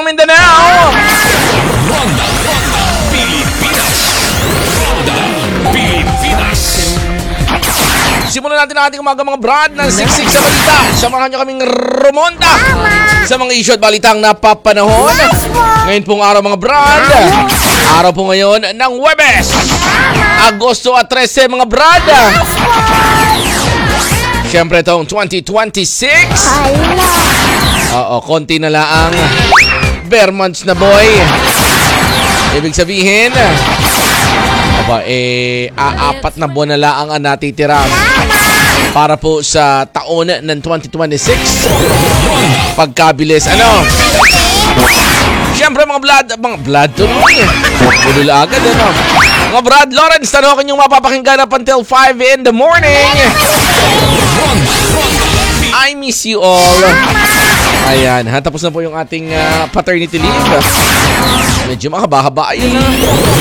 Mindanao. Ronda Pilipinas. Ronda Pilipinas. Simulan natin ang ating umaga mga brad ng siksik sa balita. Samahan nyo kaming rumonda sa mga issue at balitang napapanahon. Ngayon pong araw mga brad. Araw po ngayon ng Huwebes. Agosto at 13 mga brad. Siyempre itong 2026. Oo, konti na lang. Bare months na boy. Ibig sabihin, apat na buwan na lang ang natitira para po sa taon ng 2026. Pagkabilis, ano? Siyempre mga blood tuloy. Budol agad, ano? Mga Brad Lawrence, tanokin yung mapapakinggan up until 5 in the morning. I miss you all. Ayan, tapos na po yung ating paternity leave. Medyo makabahaba. Ayun na.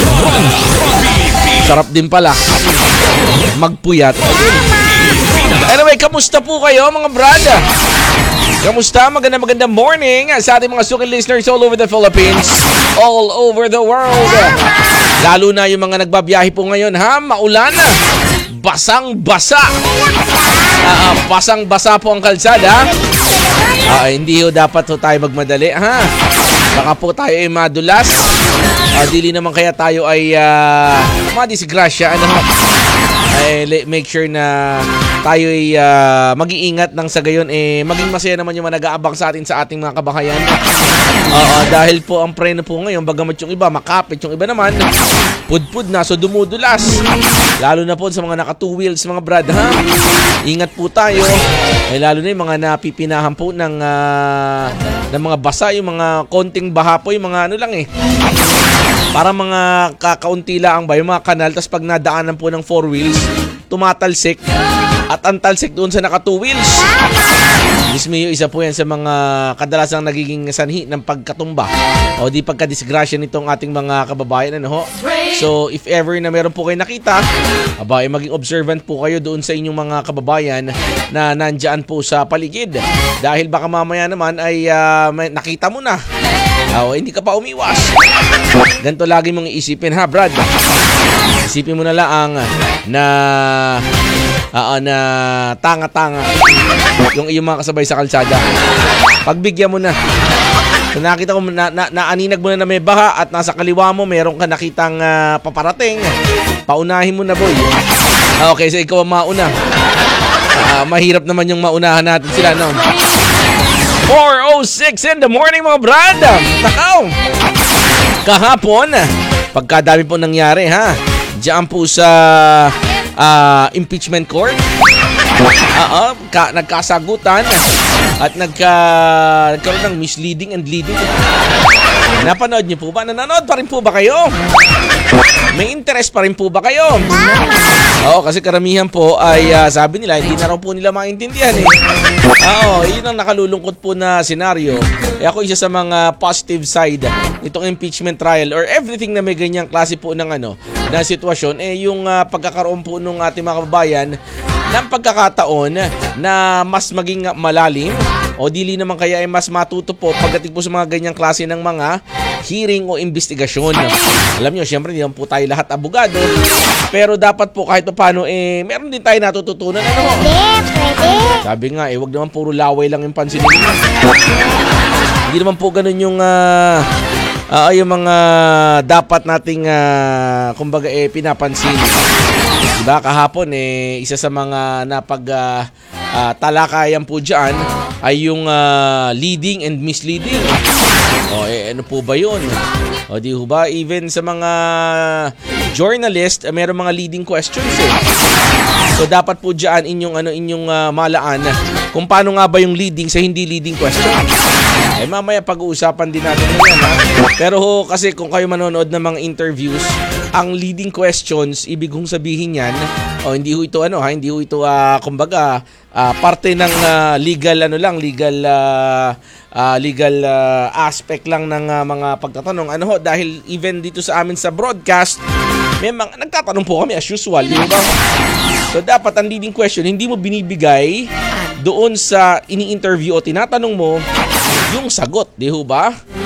Sarap din pala magpuyat. Anyway, kamusta po kayo mga brad? Kamusta? Magandang morning sa ating mga suki listeners all over the Philippines, all over the world. Lalo na yung mga nagbabiyahe po ngayon, ha? Maulan. Basang-basa. Basang-basa po ang kalsada. Hindi ho dapat ho tayo magmadali, ha? Baka po tayo ay madulas. Dili naman kaya tayo ay madisgrasya. Ano? Make sure na tayo ay mag-iingat nang sa gayon maging masaya naman yung mga nag-aabang sa atin sa ating mga kabahayan. Dahil po ang preno po ngayon, bagamat yung iba makapit, yung iba naman pudpud na, so dumudulas. Lalo na po sa mga naka two wheels mga brad, ha? Ingat po tayo. Lalo na yung mga napipinahan po ng mga basa, yung mga konting baha po, yung mga ano lang para mga kakaunti lang ba yung mga kanal, tapos pag nadaanan po ng four wheels, tumatalsik at ang talsik doon sa naka two wheels. Mismo isa po yan sa mga kadalasang nagiging sanhi ng pagkatumba o di pagkadisgrasya nitong ating mga kababayan, ano ho. So if ever na meron po kayo nakita, maging observant po kayo doon sa inyong mga kababayan na nandyan po sa paligid, dahil baka mamaya naman ay nakita mo na, hindi ka pa umiwas. Ganito lagi mong iisipin, ha brad. Isipin mo na lang na tanga-tanga yung iyong mga kasabay sa kalsada. Pagbigyan mo na. So nakita ko naaninag mo na may baha at nasa kaliwa mo meron ka nakitang paparating. Paunahin mo na boy. Okay, so ikaw ang mauna. Mahirap naman yung maunahan natin sila, no? 4:06 in the morning mga brad. Nakaw. Kahapon, pagkadami po nangyari, ha? Diyan po sa impeachment court. Nagkasagutan at nagkaroon ng misleading and leading. Napanood niyo po ba? Nanonood pa rin po ba kayo? May interest pa rin po ba kayo? Kasi karamihan po ay sabi nila hindi na raw po nila maintindihan yun ang nakalulungkot po na senaryo. Ako isa sa mga positive side nitong impeachment trial or everything na may ganyang klase po ng na sitwasyon, yung pagkakaroon po ng ating mga kababayan ng pagkakataon na mas maging malalim o dili naman kaya ay mas matuto po pagdating po sa mga ganyang klase ng mga hearing o investigasyon. Alam nyo, syempre hindi po tayo lahat abogado, pero dapat po kahit paano meron din tayo natututunan. Sabi nga wag naman puro laway lang yung pansinin mo. Hindi naman po ganun yung yung mga dapat nating kumbaga pinapansin. Diba kahapon isa sa mga talakayan po dyan ay yung leading and misleading. Ano po ba yun? Di ho ba even sa mga journalist meron mga leading questions So dapat po dyan inyong malaan kung paano nga ba yung leading sa hindi leading question. Mamaya pag-uusapan din natin yan, ha? Pero kasi kung kayo manonood ng mga interviews, ang leading questions, ibig kong sabihin yan, hindi ho ito hindi ho ito kumbaga parte ng legal aspect lang ng mga pagtatanong. Dahil even dito sa amin sa broadcast, may mga nagtatanong po kami as usual, di ba? So dapat ang leading question, hindi mo binibigay doon sa ini-interview o tinatanong mo yung sagot, di ba?